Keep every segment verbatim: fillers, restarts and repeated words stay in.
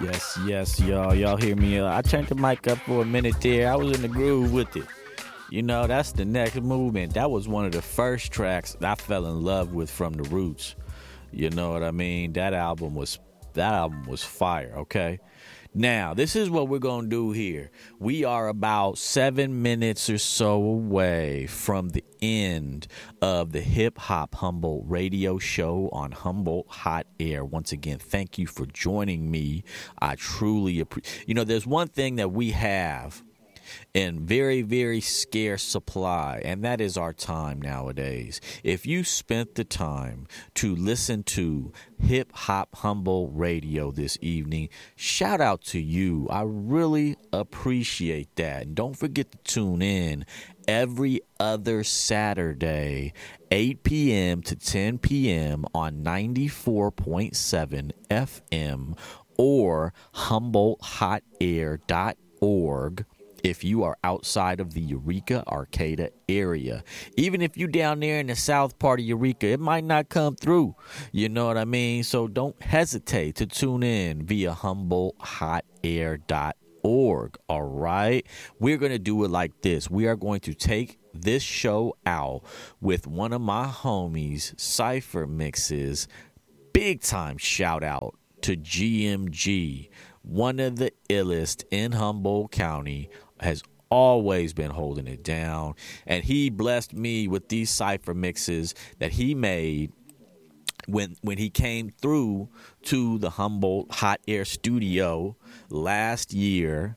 Yes, yes, y'all. Y'all hear me? Uh, I turned the mic up for a minute there. I was in the groove with it. You know, that's the next movement. That was one of the first tracks I fell in love with from the Roots. You know what I mean? That album was that album was fire, okay? Now, this is what we're going to do here. We are about seven minutes or so away from the end of the Hip Hop Humboldt radio show on Humboldt Hot Air. Once again, thank you for joining me. I truly appreciate. You know, there's one thing that we have in very, very scarce supply, and that is our time nowadays. If you spent the time to listen to Hip Hop Humboldt Radio this evening, shout out to you. I really appreciate that. And don't forget to tune in every other Saturday, eight p.m. to ten p.m. on ninety-four point seven F M or humboldt hot air dot org. If you are outside of the Eureka, Arcata area. Even if you down there in the south part of Eureka, it might not come through. You know what I mean? So don't hesitate to tune in via humboldt hot air dot org. All right? We're going to do it like this. We are going to take this show out with one of my homies, Cypher Mixes. Big time shout out to G M G, one of the illest in Humboldt County, has always been holding it down, and he blessed me with these cypher mixes that he made when when he came through to the Humboldt Hot Air Studio last year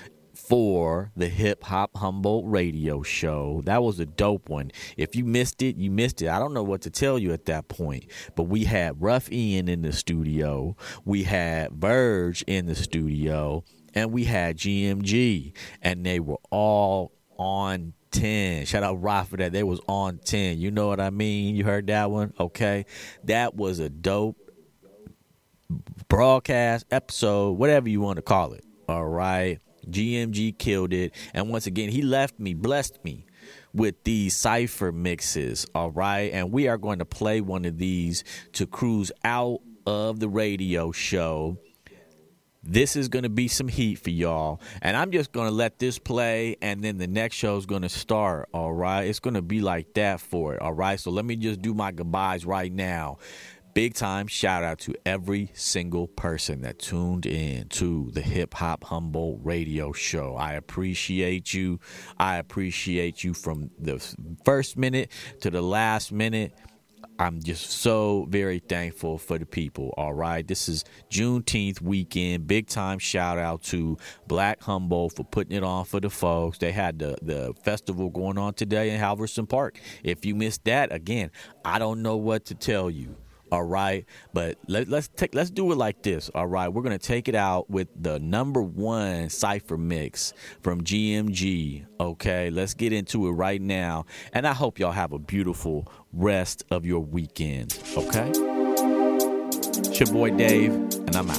for the Hip Hop Humboldt radio show. That was a dope one. If you missed it, you missed it. I don't know what to tell you at that point. But we had Rough Ian in the studio. We had Verge in the studio. And we had G M G. And they were all on ten. Shout out Rock for that. They was on ten. You know what I mean? You heard that one? Okay. That was a dope broadcast, episode, whatever you want to call it. All right. G M G killed it. And once again, he left me, blessed me with these cypher mixes. All right. And we are going to play one of these to cruise out of the radio show. This is going to be some heat for y'all. And I'm just going to let this play, and then the next show is going to start, all right? It's going to be like that for it, all right? So let me just do my goodbyes right now. Big time shout out to every single person that tuned in to the Hip Hop Humboldt radio show. I appreciate you. I appreciate you from the first minute to the last minute. I'm just so very thankful for the people, all right? This is Juneteenth weekend. Big time shout out to Black Humboldt for putting it on for the folks. They had the, the festival going on today in Halverson Park. If you missed that, again, I don't know what to tell you. All right, but let, let's take let's do it like this. All right, we're gonna take it out with the number one cipher mix from G M G. Okay, let's get into it right now, and I hope y'all have a beautiful rest of your weekend. Okay, it's your boy Dave, and I'm out.